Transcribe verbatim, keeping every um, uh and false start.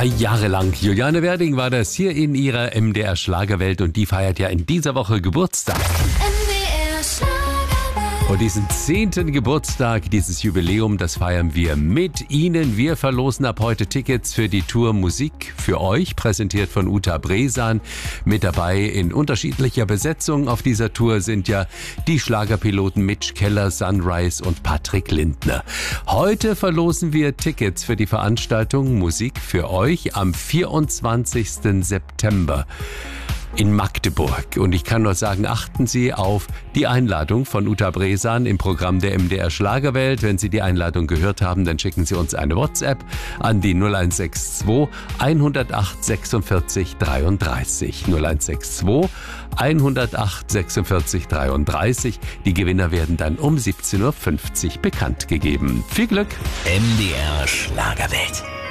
Drei Jahre lang. Juliane Werding war das hier in ihrer M D R Schlagerwelt und die feiert ja in dieser Woche Geburtstag. Und diesen zehnten Geburtstag, dieses Jubiläum, das feiern wir mit Ihnen. Wir verlosen ab heute Tickets für die Tour Musik für euch, präsentiert von Uta Bresan. Mit dabei in unterschiedlicher Besetzung auf dieser Tour sind ja die Schlagerpiloten Mitch Keller, Sunrise und Patrick Lindner. Heute verlosen wir Tickets für die Veranstaltung Musik für euch am vierundzwanzigsten September. In Magdeburg. Und ich kann nur sagen, achten Sie auf die Einladung von Uta Bresan im Programm der M D R Schlagerwelt. Wenn Sie die Einladung gehört haben, dann schicken Sie uns eine WhatsApp an die null eins sechs zwei, hundertacht, sechsundvierzig, dreiunddreißig. null eins sechs zwei, hundertacht, sechsundvierzig, dreiunddreißig. Die Gewinner werden dann um siebzehn Uhr fünfzig bekannt gegeben. Viel Glück! M D R Schlagerwelt.